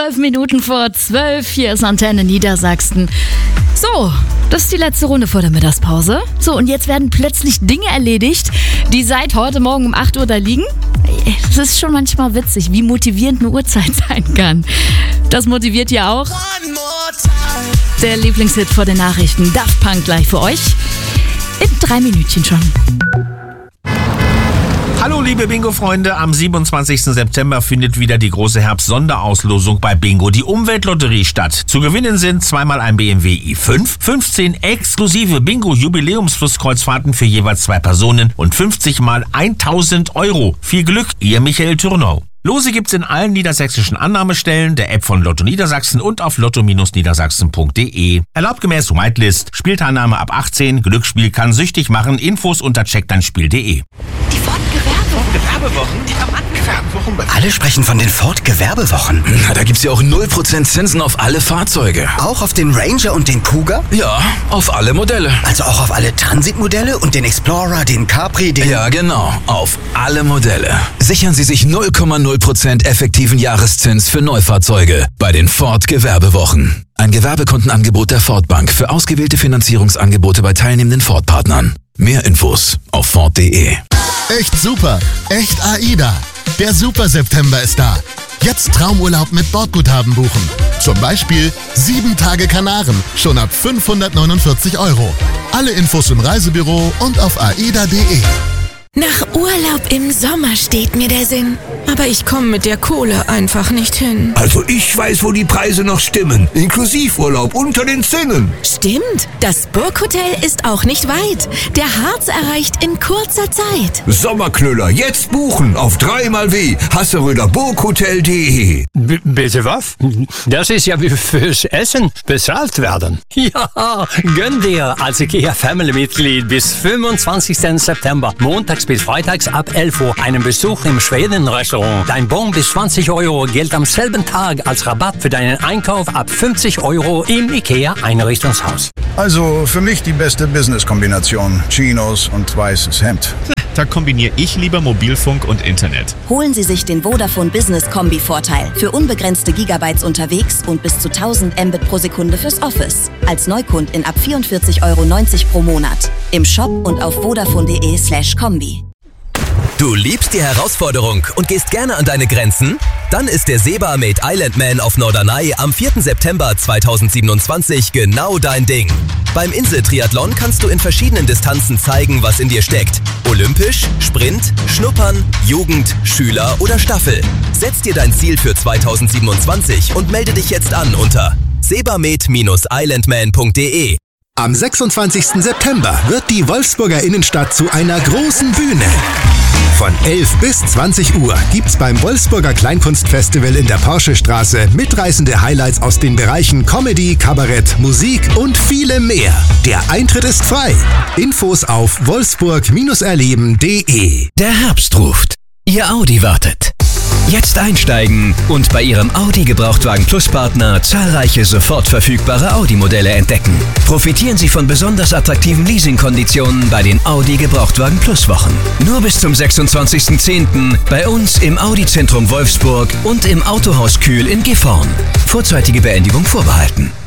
12 Minuten vor 12. Hier ist Antenne Niedersachsen. So, das ist die letzte Runde vor der Mittagspause. So, und jetzt werden plötzlich Dinge erledigt, die seit heute Morgen um 8 Uhr da liegen. Es ist schon manchmal witzig, wie motivierend eine Uhrzeit sein kann. Das motiviert ja auch. Der Lieblingshit vor den Nachrichten, Daft Punk gleich für euch. In 3 Minütchen schon. Hallo liebe Bingo-Freunde, am 27. September findet wieder die große Herbst-Sonderauslosung bei Bingo, die Umweltlotterie, statt. Zu gewinnen sind zweimal ein BMW i5, 15 exklusive Bingo-Jubiläums-Flusskreuzfahrten für jeweils 2 Personen und 50 mal 1.000 Euro. Viel Glück, ihr Michael Thürnau. Lose gibt's in allen niedersächsischen Annahmestellen, der App von Lotto Niedersachsen und auf lotto-niedersachsen.de. Erlaubt gemäß Whitelist, Spielteilnahme ab 18, Glücksspiel kann süchtig machen, Infos unter checkdeinspiel.de. Die Ford-Gewerbewochen? Die Gewerbewochen? Alle sprechen von den Ford-Gewerbewochen. Na, da gibt's ja auch 0% Zinsen auf alle Fahrzeuge. Auch auf den Ranger und den Kuga? Ja, auf alle Modelle. Also auch auf alle Transit-Modelle und den Explorer, den Capri, den... Ja, genau, auf alle Modelle. Sichern Sie sich 0,0% effektiven Jahreszins für Neufahrzeuge bei den Ford-Gewerbewochen. Ein Gewerbekontenangebot der Ford Bank für ausgewählte Finanzierungsangebote bei teilnehmenden Ford-Partnern. Mehr Infos auf Ford.de. Echt super, echt AIDA. Der Super September ist da. Jetzt Traumurlaub mit Bordguthaben buchen. Zum Beispiel 7 Tage Kanaren, schon ab 549 Euro. Alle Infos im Reisebüro und auf aida.de. Nach Urlaub im Sommer steht mir der Sinn. Aber ich komme mit der Kohle einfach nicht hin. Also ich weiß, wo die Preise noch stimmen. Inklusivurlaub unter den Zinnen. Stimmt, das Burghotel ist auch nicht weit. Der Harz erreicht in kurzer Zeit. Sommerknüller, jetzt buchen auf 3xW hasseröderburghotel.de. Bitte was? Das ist ja wie fürs Essen bezahlt werden. Ja, gönn dir als IKEA-Family-Mitglied bis 25. September, montags bis freitags ab 11 Uhr, einen Besuch im Schweden-Restaurant. Dein Bon bis 20 Euro gilt am selben Tag als Rabatt für deinen Einkauf ab 50 Euro im IKEA-Einrichtungshaus. Also für mich die beste Business-Kombination. Chinos und weißes Hemd. Da kombiniere ich lieber Mobilfunk und Internet. Holen Sie sich den Vodafone Business Kombi-Vorteil für unbegrenzte Gigabytes unterwegs und bis zu 1000 Mbit pro Sekunde fürs Office. Als Neukundin ab 44,90 Euro pro Monat. Im Shop und auf vodafone.de/kombi. Du liebst die Herausforderung und gehst gerne an deine Grenzen? Dann ist der Sebamed Islandman auf Norderney am 4. September 2027 genau dein Ding. Beim Inseltriathlon kannst du in verschiedenen Distanzen zeigen, was in dir steckt. Olympisch, Sprint, Schnuppern, Jugend, Schüler oder Staffel. Setz dir dein Ziel für 2027 und melde dich jetzt an unter sebamed-islandman.de. Am 26. September wird die Wolfsburger Innenstadt zu einer großen Bühne. Von 11 bis 20 Uhr gibt's beim Wolfsburger Kleinkunstfestival in der Porschestraße mitreißende Highlights aus den Bereichen Comedy, Kabarett, Musik und viele mehr. Der Eintritt ist frei. Infos auf wolfsburg-erleben.de. Der Herbst ruft. Ihr Audi wartet. Jetzt einsteigen und bei Ihrem Audi Gebrauchtwagen Plus Partner zahlreiche sofort verfügbare Audi-Modelle entdecken. Profitieren Sie von besonders attraktiven Leasingkonditionen bei den Audi Gebrauchtwagen Plus Wochen. Nur bis zum 26.10. bei uns im Audi Zentrum Wolfsburg und im Autohaus Kühl in Gifhorn. Vorzeitige Beendigung vorbehalten.